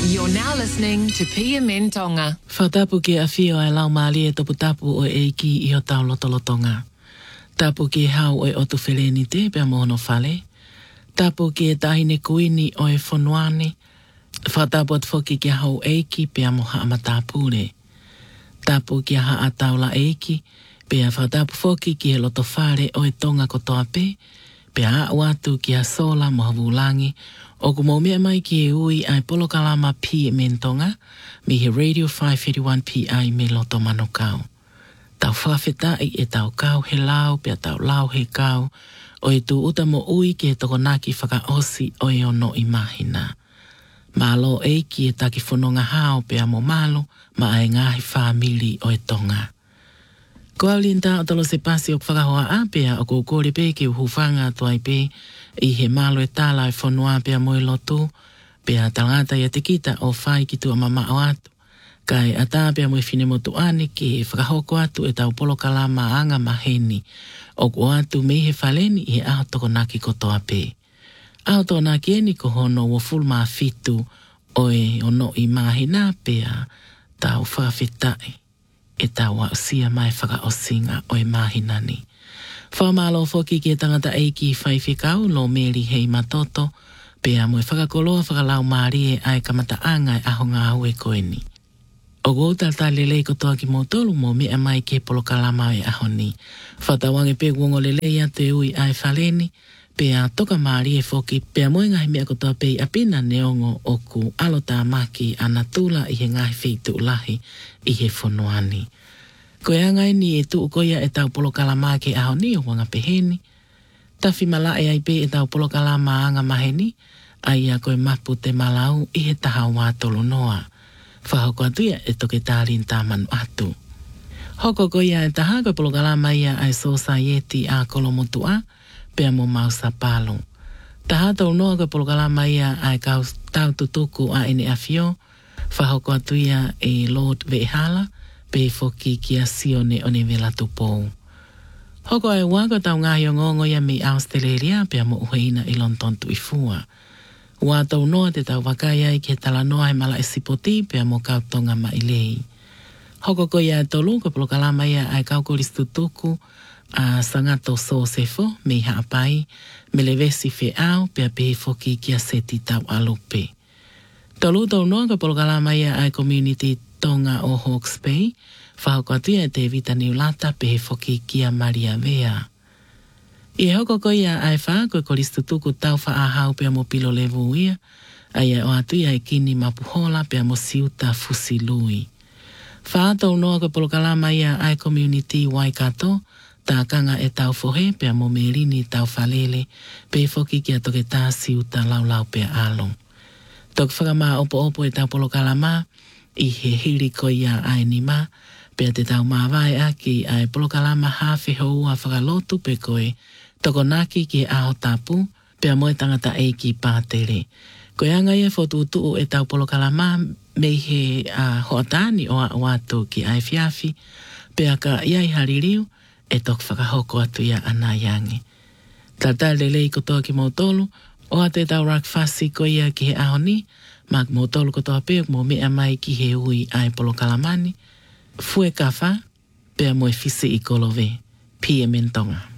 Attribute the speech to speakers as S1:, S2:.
S1: You're now listening to PMN Tonga.
S2: Whatapu ke awhio ai lau maali e topu tapu o eiki I o tau lotolotonga. Tapu ke hau o otu wheleni te pia mohono whale. Tapu ke tahine kuini o e whonuane. Whatapu at whoki ke hau eiki pia moha amatapure. Tapu ke ha ataula eiki pia whatapu whoki ke loto whare o e tonga kotoa pe. Pia a watu ki a sola moha vulangi. O ku maumea mai ki e ui ai polokalama PMN Tonga, mi he Radio 581 PI me loto manokau. Tau whawhetai e tau kau he lau, pia tau lau he kau, o e tu uta mo ui ki e tokonaki whakaosi o e ono I mahina. Malo e ki e taki whanonga hao pia mo malo, ma ai ngahi whamili o e Tonga. Ko au linta o talo se pasi o whakahoa a pia o kukore pe ki uhufanga tuai pe, I he malo e tala e whanua pia moe lotu, pia talangata ia te kita o whai ki tua mama o atu. Kai ata pia moe whine motu ane ki e whakahoko atu e tau polokalama anga maheni, o ku atu mei he whaleni I he aho toko naki kotoa pe. Aho toko naki eni ko hono wo fulma fitu o e ono I mahina pia tau whakawhetai e tau wa usia mai whakaosinga o e mahinani. Whamalo whoki ki e tangata eiki whaiwhikau lo meri hei matoto, pea moe whakakoloa whakalau maari e ai kamataanga e ahonga au e koeni. O goutalta lelei kotoa ki motolu mo mea mai ke polokalama e ahoni. Whatawange pe guongo lelei a te ui ai whaleni, pea toka maari e whoki, pea moe ngahi mea kotoa pei apina neongo o ku alota maki anatula I he ngahi whitu ulahi I he whonuani. Ko e angai ni e tuu koia e tau polokalama ke ahoni o wanga peheni. Tawhi mala e ai pe e tau polokalama anga maheni, ai a koe mapu te malau I he taha wātolo noa. Whahoko atuia e toke tārin tāmanu atu. Hoko koia e taha koe polokalama ia ai society a kolomotua, pea mo mausa palo. Taha tau noa koe polokalama ia ai kau tau tutuku a ene awhio, whahoko atuia e Lord Vehala, pe foki ki a sione o ne vela tupou. Hoko ai wako tau ngahi o ngongo ia mi Australia pia mo uheina I London tuifua. Ua tau noa te tau wakaya I ke tala noa he mala e sipoti pia mo kautonga mailei. Hoko ko ia e tolu ko polokalama ia ai kaukoris tutuku a sangato so sefo me haapai me le vesi fe au pia pe foki ki a seti tau alupe. Tolu tau noa ko polokalama ia ai community Tonga o Hawke's Bay, whahoko atua te vita niulata pe he whoki kia Maria Vea. I hoko ko ia ai wha koe koristu tuku tau wha ahau pia mo pilo levu ia, ai o atua e kini mapuhola pia mo siuta fusi lui. Wha atau noa koe polokalama ia ai community Waikato, tā kanga e tau fohe pia mo merini tau whalele, pe whoki kia toke tā siuta laulau pia along. Tok whakama opo e tau polokalama, I he hiri ko ia ai ni ma, pia te tau mawai aki ai polokalama hawhi houa whakalotu pe koe, toko naki ki aho tapu, pia moe tangata eiki pātere. Koe anga ia whotuutuu e tau polokalama mei he hoatani o a watu ki ai whiawhi, pia ka iai haririu e tok whakahoko atu ia ana yangi. Tata lelei kotoa ki mautolu, o a te tau rakfasi ko ia ki he ahoni, mak mo tolu kotoa pe mo mea mai ki he ui ai polokalamani, fue kafa, pea mo e fise I kolove, PMN Tonga.